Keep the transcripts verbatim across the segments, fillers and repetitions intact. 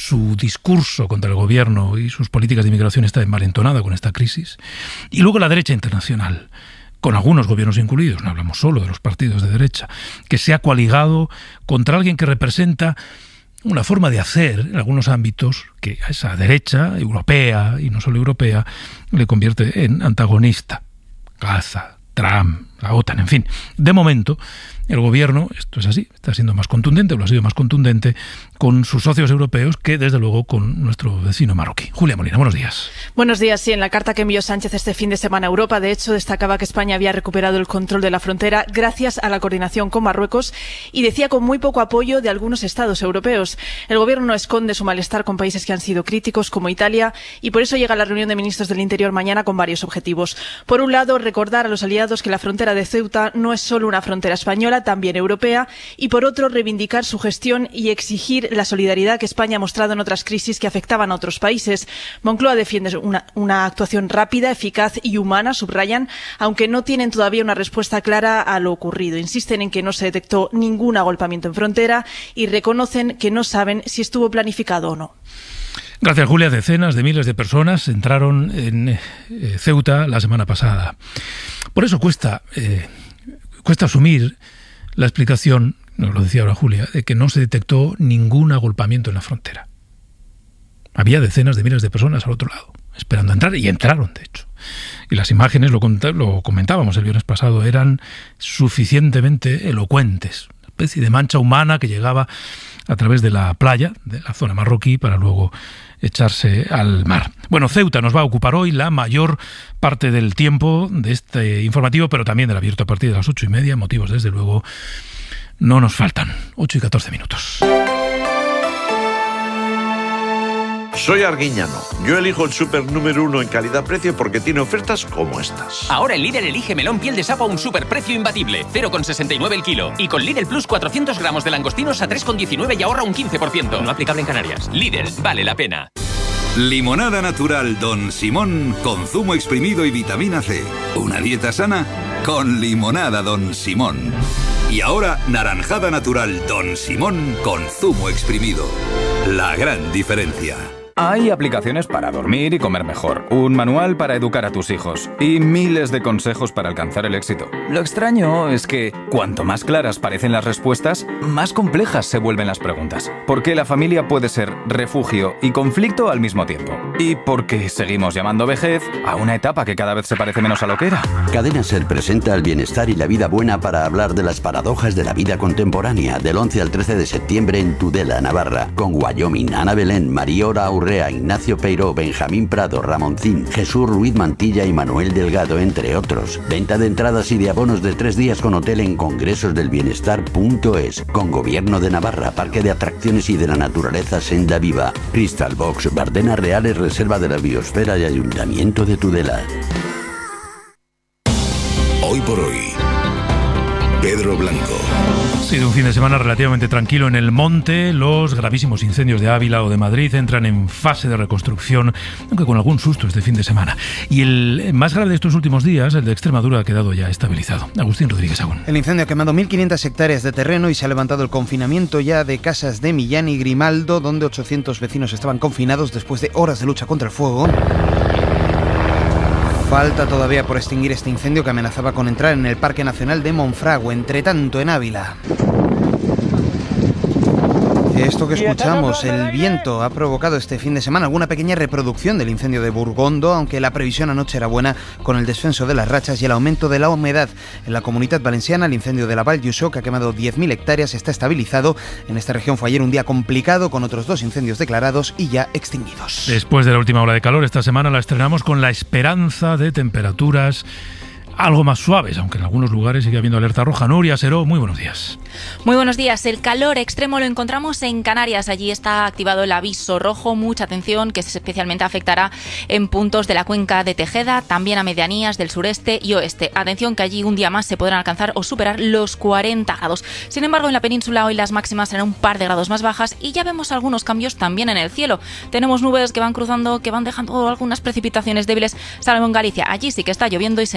su discurso contra el gobierno y sus políticas de inmigración está envalentonada con esta crisis. Y luego la derecha internacional, con algunos gobiernos incluidos, no hablamos solo de los partidos de derecha, que se ha coaligado contra alguien que representa una forma de hacer en algunos ámbitos que a esa derecha europea, y no solo europea, le convierte en antagonista. Gaza, Trump, la OTAN, en fin. De momento, el gobierno, esto es así, está siendo más contundente, o lo ha sido más contundente, con sus socios europeos que, desde luego, con nuestro vecino marroquí. Julia Molina, buenos días. Buenos días. Sí, en la carta que envió Sánchez este fin de semana a Europa, de hecho, destacaba que España había recuperado el control de la frontera gracias a la coordinación con Marruecos y decía con muy poco apoyo de algunos estados europeos. El gobierno no esconde su malestar con países que han sido críticos, como Italia, y por eso llega a la reunión de ministros del Interior mañana con varios objetivos. Por un lado, recordar a los aliados que la frontera de Ceuta no es solo una frontera española, también europea, y por otro, reivindicar su gestión y exigir la solidaridad que España ha mostrado en otras crisis que afectaban a otros países. Moncloa defiende una, una actuación rápida, eficaz y humana, subrayan, aunque no tienen todavía una respuesta clara a lo ocurrido. Insisten en que no se detectó ningún agolpamiento en frontera y reconocen que no saben si estuvo planificado o no. Gracias, Julia. Decenas de miles de personas entraron en eh, Ceuta la semana pasada. Por eso cuesta, eh, cuesta asumir la explicación, nos lo decía ahora Julia, de que no se detectó ningún agolpamiento en la frontera. Había decenas de miles de personas al otro lado, esperando entrar, y entraron, de hecho. Y las imágenes, lo, lo comentábamos el viernes pasado, eran suficientemente elocuentes. Una especie de mancha humana que llegaba a través de la playa, de la zona marroquí, para luego echarse al mar. Bueno, Ceuta nos va a ocupar hoy la mayor parte del tiempo de este informativo, pero también del abierto a partir de las ocho y media. Motivos, desde luego, no nos faltan. Ocho y catorce minutos. Soy Arguiñano. Yo elijo el súper número uno en calidad-precio porque tiene ofertas como estas. Ahora el Lidl elige melón piel de sapo a un superprecio imbatible, cero coma sesenta y nueve el kilo. Y con Lidl Plus cuatrocientos gramos de langostinos a tres coma diecinueve y ahorra un quince por ciento. No aplicable en Canarias. Lidl, vale la pena. Limonada natural Don Simón con zumo exprimido y vitamina C. Una dieta sana con limonada Don Simón. Y ahora naranjada natural Don Simón con zumo exprimido. La gran diferencia. Hay aplicaciones para dormir y comer mejor, un manual para educar a tus hijos y miles de consejos para alcanzar el éxito. Lo extraño es que cuanto más claras parecen las respuestas, más complejas se vuelven las preguntas. Porque la familia puede ser refugio y conflicto al mismo tiempo. Y porque seguimos llamando vejez a una etapa que cada vez se parece menos a lo que era. Cadena Ser presenta el bienestar y la vida buena para hablar de las paradojas de la vida contemporánea, del once al trece de septiembre en Tudela, Navarra, con Wyoming, Ana Belén, Mariora Urrea, Ignacio Peiró, Benjamín Prado, Ramoncín, Jesús Ruiz Mantilla y Manuel Delgado, entre otros. Venta de entradas y de abonos de tres días con hotel en congresos del bienestar punto es, con Gobierno de Navarra, Parque de Atracciones y de la Naturaleza Senda Viva, Crystal Box, Bardenas Reales, Reserva de la Biosfera y Ayuntamiento de Tudela. Hoy por hoy, Pedro Blanco. Ha sido un fin de semana relativamente tranquilo en el monte. Los gravísimos incendios de Ávila o de Madrid entran en fase de reconstrucción, aunque con algún susto este fin de semana. Y el más grave de estos últimos días, el de Extremadura, ha quedado ya estabilizado. Agustín Rodríguez Agún. El incendio ha quemado mil quinientas hectáreas de terreno y se ha levantado el confinamiento ya de casas de Millán y Grimaldo, donde ochocientos vecinos estaban confinados después de horas de lucha contra el fuego. Falta todavía por extinguir este incendio que amenazaba con entrar en el Parque Nacional de Monfragüe. Entre tanto, en Ávila, esto que escuchamos, el viento, ha provocado este fin de semana alguna pequeña reproducción del incendio de Burgondo, aunque la previsión anoche era buena con el descenso de las rachas y el aumento de la humedad. En la Comunitat Valenciana, el incendio de la Val d'Uixó, que ha quemado diez mil hectáreas, está estabilizado. En esta región fue ayer un día complicado, con otros dos incendios declarados y ya extinguidos. Después de la última ola de calor, esta semana la estrenamos con la esperanza de temperaturas algo más suaves, aunque en algunos lugares sigue habiendo alerta roja. Nuria Seró, muy buenos días. Muy buenos días. El calor extremo lo encontramos en Canarias. Allí está activado el aviso rojo. Mucha atención, que especialmente afectará en puntos de la cuenca de Tejeda, también a medianías del sureste y oeste. Atención, que allí un día más se podrán alcanzar o superar los cuarenta grados. Sin embargo, en la península hoy las máximas serán un par de grados más bajas y ya vemos algunos cambios también en el cielo. Tenemos nubes que van cruzando, que van dejando algunas precipitaciones débiles, salvo en Galicia. Allí sí que está lloviendo y se necesita el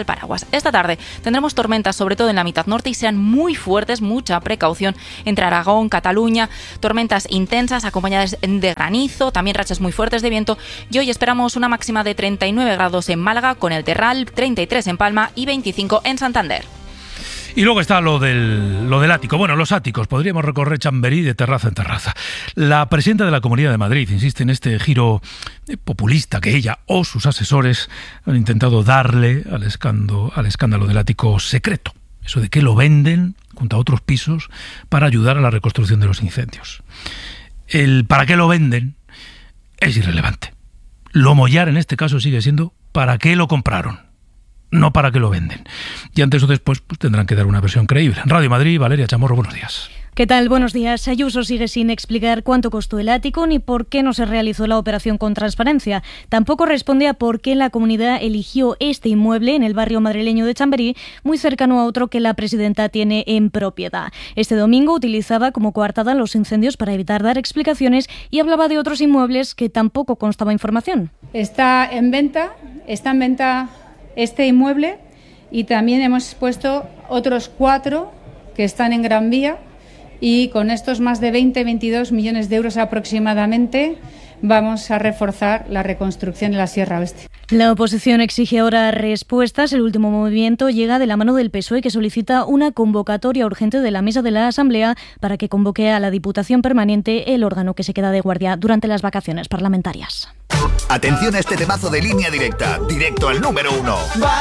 el paraguas. Esta tarde tendremos tormentas, sobre todo en la mitad norte, y sean muy fuertes, mucha precaución entre Aragón, Cataluña, tormentas intensas acompañadas de granizo, también rachas muy fuertes de viento, y hoy esperamos una máxima de treinta y nueve grados en Málaga, con el Terral, treinta y tres en Palma y veinticinco en Santander. Y luego está lo del, lo del ático. Bueno, los áticos. Podríamos recorrer Chamberí de terraza en terraza. La presidenta de la Comunidad de Madrid insiste en este giro populista que ella o sus asesores han intentado darle al escándalo, al escándalo del ático secreto. Eso de que lo venden junto a otros pisos para ayudar a la reconstrucción de los incendios. El para qué lo venden es irrelevante. Lo mollar en este caso sigue siendo para qué lo compraron, no para qué lo venden. Y antes o después pues, tendrán que dar una versión creíble. En Radio Madrid, Valeria Chamorro, buenos días. ¿Qué tal? Buenos días. Ayuso sigue sin explicar cuánto costó el ático ni por qué no se realizó la operación con transparencia. Tampoco responde a por qué la comunidad eligió este inmueble en el barrio madrileño de Chamberí, muy cercano a otro que la presidenta tiene en propiedad. Este domingo utilizaba como coartada los incendios para evitar dar explicaciones y hablaba de otros inmuebles que tampoco constaba información. Está en venta, está en venta este inmueble y también hemos puesto otros cuatro que están en Gran Vía, y con estos más de veinte, veintidós millones de euros aproximadamente vamos a reforzar la reconstrucción de la Sierra Oeste. La oposición exige ahora respuestas. El último movimiento llega de la mano del P S O E, que solicita una convocatoria urgente de la mesa de la Asamblea para que convoque a la Diputación Permanente, el órgano que se queda de guardia durante las vacaciones parlamentarias. Atención a este temazo de Línea Directa, directo al número uno.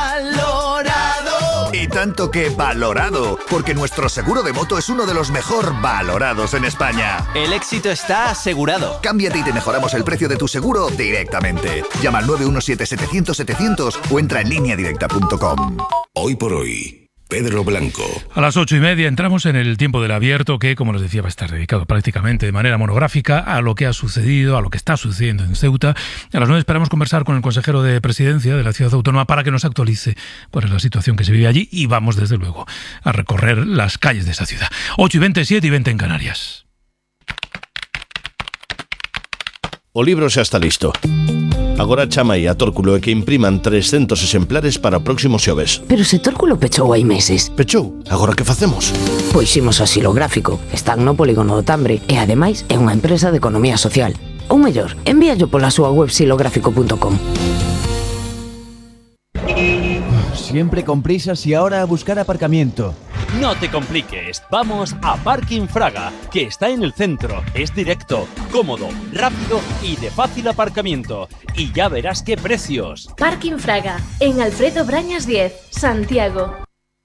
¡Valorado! Y tanto que valorado, porque nuestro seguro de moto es uno de los mejor valorados en España. El éxito está asegurado. Cámbiate y te mejoramos el precio de tu seguro directamente. Llama al nueve uno siete, setecientos, setecientos o entra en línea directa punto com. Hoy por hoy, Pedro Blanco. A las ocho y media entramos en el tiempo del abierto, que, como les decía, va a estar dedicado prácticamente de manera monográfica a lo que ha sucedido, a lo que está sucediendo en Ceuta. A las nueve esperamos conversar con el consejero de Presidencia de la ciudad autónoma para que nos actualice cuál es la situación que se vive allí, y vamos, desde luego, a recorrer las calles de esa ciudad. ocho y veinte, siete y veinte en Canarias. O libro xa está listo. Agora chama aí a Tórculo e que impriman trescentos exemplares para o próximo xoves. Pero se Tórculo pechou hai meses. Pechou? Agora que facemos? Pois imos a Xilográfico. Están no polígono do Tambre e ademais é unha empresa de economía social. Ou mellor, envíallo pola súa web xilográfico punto com. Siempre con prisas y ahora a buscar aparcamiento. No te compliques, vamos a Parking Fraga, que está en el centro. Es directo, cómodo, rápido y de fácil aparcamiento. Y ya verás qué precios. Parking Fraga, en Alfredo Brañas diez, Santiago.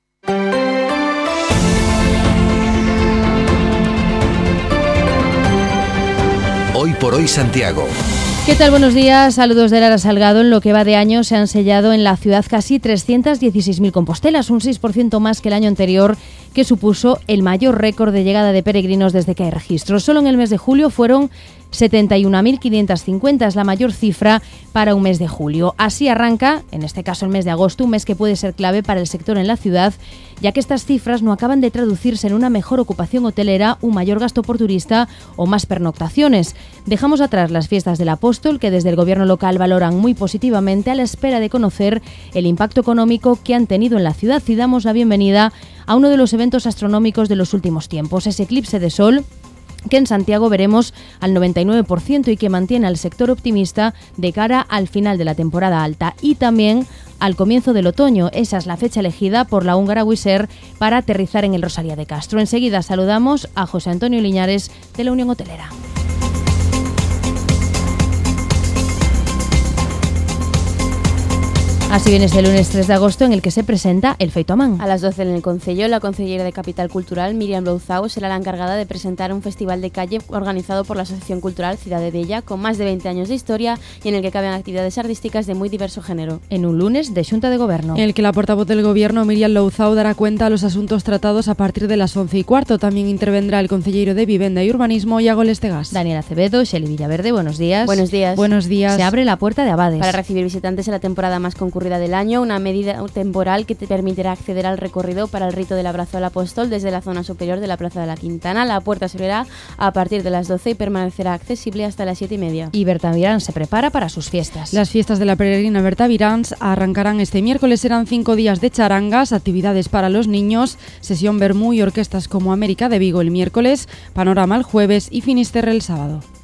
Hoy por hoy Santiago. ¿Qué tal? Buenos días. Saludos de Lara Salgado. En lo que va de año se han sellado en la ciudad casi trescientas dieciséis mil compostelas, un seis por ciento más que el año anterior, que supuso el mayor récord de llegada de peregrinos desde que hay registros. Solo en el mes de julio fueron setenta y una mil quinientos cincuenta, es la mayor cifra para un mes de julio. Así arranca, en este caso el mes de agosto, un mes que puede ser clave para el sector en la ciudad, ya que estas cifras no acaban de traducirse en una mejor ocupación hotelera, un mayor gasto por turista o más pernoctaciones. Dejamos atrás las fiestas del Apóstol, que desde el gobierno local valoran muy positivamente, a la espera de conocer el impacto económico que han tenido en la ciudad, y damos la bienvenida a uno de los eventos astronómicos de los últimos tiempos, ese eclipse de sol, que en Santiago veremos al noventa y nueve por ciento y que mantiene al sector optimista de cara al final de la temporada alta y también al comienzo del otoño. Esa es la fecha elegida por la húngara Wizz Air para aterrizar en el Rosalía de Castro. Enseguida saludamos a José Antonio Liñares de la Unión Hotelera. Así viene este lunes tres de agosto, en el que se presenta el Feito a Man. A las doce en el Concello, la concejera de Capital Cultural, Miriam Louzao, será la encargada de presentar un festival de calle organizado por la Asociación Cultural Ciudad de Della, con más de veinte años de historia y en el que caben actividades artísticas de muy diverso género. En un lunes de Xunta de Gobierno. En el que la portavoz del Gobierno, Miriam Louzao, dará cuenta a los asuntos tratados a partir de las once y cuarto. También intervendrá el concejero de Vivienda y Urbanismo, Iago Lestegas. Daniel Acevedo, Xeli Villaverde, buenos días. Buenos días. Buenos días. Se abre la puerta de Abades. Para recibir visitantes en la temporada más concurrida concurrida del año, una medida temporal que te permitirá acceder al recorrido para el rito del abrazo al apóstol desde la zona superior de la Plaza de la Quintana. La puerta se abrirá a partir de las doce y permanecerá accesible hasta las siete y media. Y Berta Virán se prepara para sus fiestas. Las fiestas de la peregrina Berta Virán arrancarán este miércoles. Serán cinco días de charangas, actividades para los niños, sesión vermú y orquestas como América de Vigo el miércoles, Panorama el jueves y Finisterre el sábado.